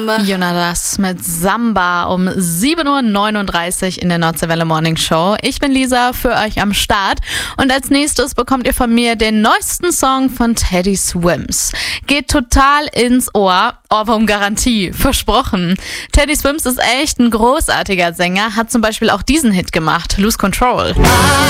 Jonas mit Samba um 7.39 Uhr in der Nordseewelle Morning Show. Ich bin Lisa, für euch am Start. Und als nächstes bekommt ihr von mir den neuesten Song von Teddy Swims. Geht total ins Ohr. Ohrwurm-Garantie, versprochen. Teddy Swims ist echt ein großartiger Sänger, hat zum Beispiel auch diesen Hit gemacht, Lose Control.